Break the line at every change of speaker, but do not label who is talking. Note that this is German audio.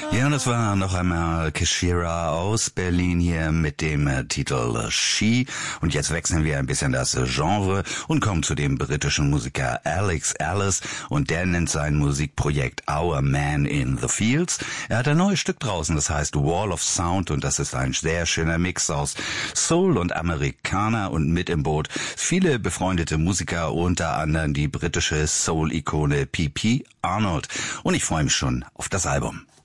Ja, und das war noch einmal Kishira aus Berlin hier mit dem Titel She. Und jetzt wechseln wir ein bisschen das Genre und kommen zu dem britischen Musiker Alex Ellis. Und der nennt sein Musikprojekt Our Man in the Fields. Er hat ein neues Stück draußen, das heißt Wall of Sound. Und das ist ein sehr schöner Mix aus Soul und Amerikaner und mit im Boot viele befreundete Musiker, unter anderem die britische Soul-Ikone P.P. Arnold. Und ich freue mich schon auf das Album.